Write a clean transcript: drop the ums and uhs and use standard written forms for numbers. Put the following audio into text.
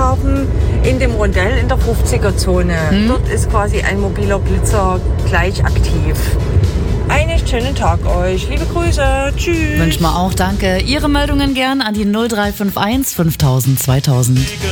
Flughafen in dem Rondell in der 50er-Zone. Dort ist quasi ein mobiler Blitzer gleich aktiv. Einen schönen Tag euch. Liebe Grüße. Tschüss. Wünschen wir auch, danke. Ihre Meldungen gern an die 0351 5000 2000.